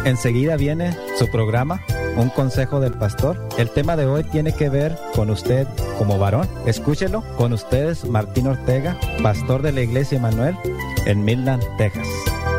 Enseguida viene su programa, Un Consejo del Pastor. El tema de hoy tiene que ver con usted como varón. Escúchelo. Con ustedes, Martín Ortega, pastor de la Iglesia Emmanuel en Midland, Texas.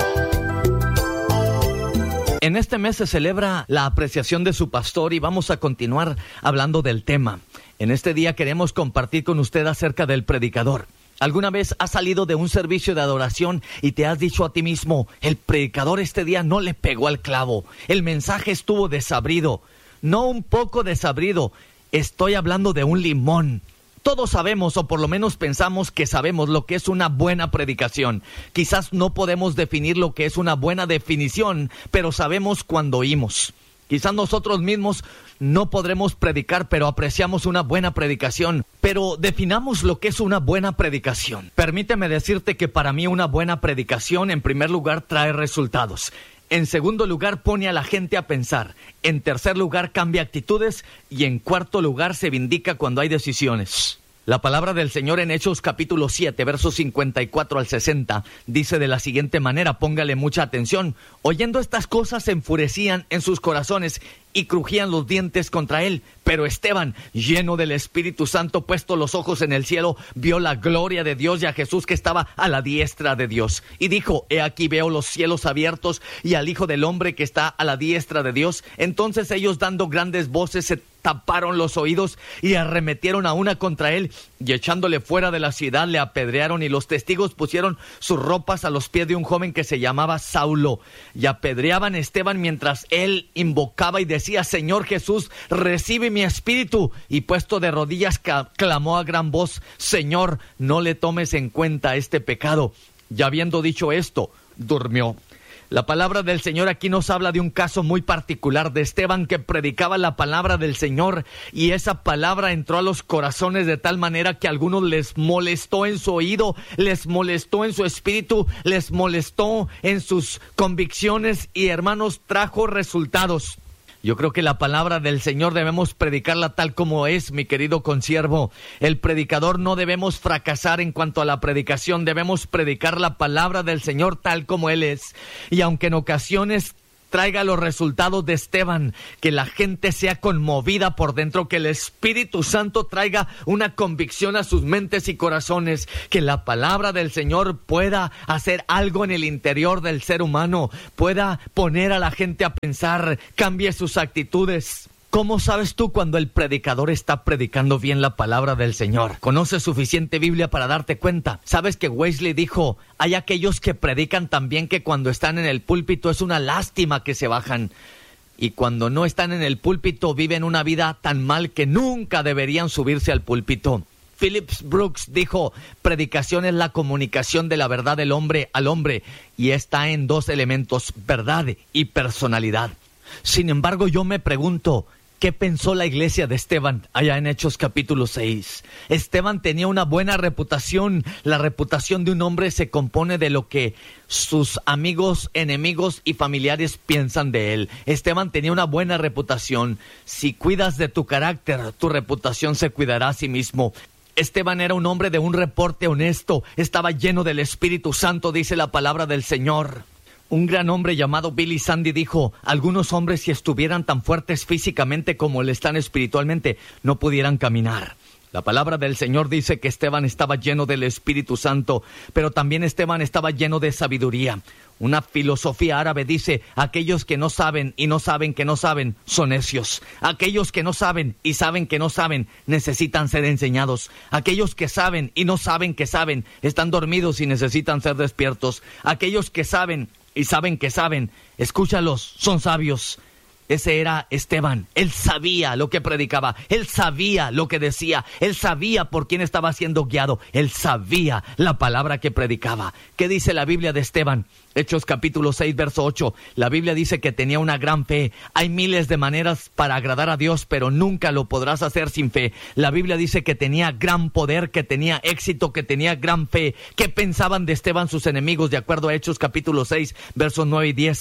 En este mes se celebra la apreciación de su pastor y vamos a continuar hablando del tema. En este día queremos compartir con usted acerca del predicador. ¿Alguna vez has salido de un servicio de adoración y te has dicho a ti mismo, el predicador este día no le pegó al clavo, el mensaje estuvo desabrido? No un poco desabrido, estoy hablando de un limón. Todos sabemos, o por lo menos pensamos que sabemos lo que es una buena predicación. Quizás no podemos definir lo que es una buena definición, pero sabemos cuando oímos. Quizás nosotros mismos no podremos predicar, pero apreciamos una buena predicación. Pero definamos lo que es una buena predicación. Permíteme decirte que para mí una buena predicación, en primer lugar, trae resultados. En segundo lugar, pone a la gente a pensar. En tercer lugar, cambia actitudes. Y en cuarto lugar, se vindica cuando hay decisiones. La palabra del Señor en Hechos capítulo 7, versos 54 al 60, dice de la siguiente manera, póngale mucha atención. Oyendo estas cosas se enfurecían en sus corazones y crujían los dientes contra él. Pero Esteban, lleno del Espíritu Santo, puesto los ojos en el cielo, vio la gloria de Dios y a Jesús que estaba a la diestra de Dios. Y dijo, he aquí veo los cielos abiertos y al Hijo del Hombre que está a la diestra de Dios. Entonces ellos, dando grandes voces, se taparon los oídos y arremetieron a una contra él, y echándole fuera de la ciudad le apedrearon, y los testigos pusieron sus ropas a los pies de un joven que se llamaba Saulo, y apedreaban a Esteban mientras él invocaba y decía, Señor Jesús, recibe mi espíritu, y puesto de rodillas clamó a gran voz, Señor, no le tomes en cuenta este pecado. Y habiendo dicho esto, durmió. La palabra del Señor aquí nos habla de un caso muy particular de Esteban, que predicaba la palabra del Señor, y esa palabra entró a los corazones de tal manera que a algunos les molestó en su oído, les molestó en su espíritu, les molestó en sus convicciones, y hermanos, trajo resultados. Yo creo que la palabra del Señor debemos predicarla tal como es, mi querido consiervo. El predicador no debemos fracasar en cuanto a la predicación, debemos predicar la palabra del Señor tal como Él es. Y aunque en ocasiones traiga los resultados de Esteban, que la gente sea conmovida por dentro, que el Espíritu Santo traiga una convicción a sus mentes y corazones, que la palabra del Señor pueda hacer algo en el interior del ser humano, pueda poner a la gente a pensar, cambie sus actitudes. ¿Cómo sabes tú cuando el predicador está predicando bien la palabra del Señor? ¿Conoces suficiente Biblia para darte cuenta? ¿Sabes que Wesley dijo, hay aquellos que predican tan bien que cuando están en el púlpito es una lástima que se bajan? Y cuando no están en el púlpito viven una vida tan mal que nunca deberían subirse al púlpito. Phillips Brooks dijo, predicación es la comunicación de la verdad del hombre al hombre, y está en dos elementos, verdad y personalidad. Sin embargo, yo me pregunto, ¿qué pensó la iglesia de Esteban allá en Hechos capítulo 6? Esteban tenía una buena reputación. La reputación de un hombre se compone de lo que sus amigos, enemigos y familiares piensan de él. Esteban tenía una buena reputación. Si cuidas de tu carácter, tu reputación se cuidará a sí mismo. Esteban era un hombre de un reporte honesto. Estaba lleno del Espíritu Santo, dice la palabra del Señor. Un gran hombre llamado Billy Sunday dijo, algunos hombres si estuvieran tan fuertes físicamente como lo están espiritualmente, no pudieran caminar. La palabra del Señor dice que Esteban estaba lleno del Espíritu Santo, pero también Esteban estaba lleno de sabiduría. Una filosofía árabe dice, aquellos que no saben y no saben que no saben, son necios. Aquellos que no saben y saben que no saben, necesitan ser enseñados. Aquellos que saben y no saben que saben, están dormidos y necesitan ser despiertos. Aquellos que saben y saben que saben, escúchalos, son sabios. Ese era Esteban. Él sabía lo que predicaba, él sabía lo que decía, él sabía por quién estaba siendo guiado, él sabía la palabra que predicaba. ¿Qué dice la Biblia de Esteban? Hechos capítulo 6, verso 8. La Biblia dice que tenía una gran fe. Hay miles de maneras para agradar a Dios, pero nunca lo podrás hacer sin fe. La Biblia dice que tenía gran poder, que tenía éxito, que tenía gran fe. ¿Qué pensaban de Esteban sus enemigos? De acuerdo a Hechos capítulo 6, versos 9 y 10.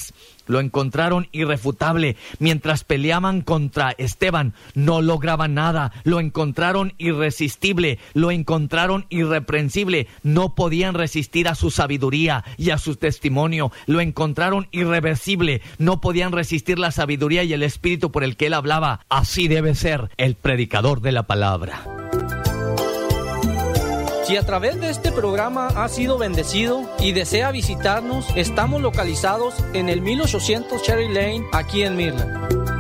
Lo encontraron irrefutable. Mientras peleaban contra Esteban, no lograban nada. Lo encontraron irresistible. Lo encontraron irreprensible. No podían resistir a su sabiduría y a su testimonio. Lo encontraron irreversible. No podían resistir la sabiduría y el espíritu por el que él hablaba. Así debe ser el predicador de la palabra. Si a través de este programa ha sido bendecido y desea visitarnos, estamos localizados en el 1800 Cherry Lane, aquí en Midland.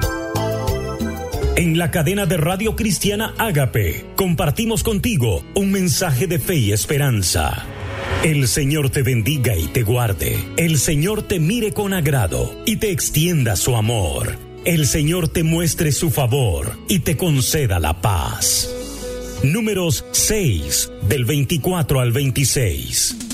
En la cadena de radio cristiana Ágape, compartimos contigo un mensaje de fe y esperanza. El Señor te bendiga y te guarde. El Señor te mire con agrado y te extienda su amor. El Señor te muestre su favor y te conceda la paz. Números 6, del 24 al 26.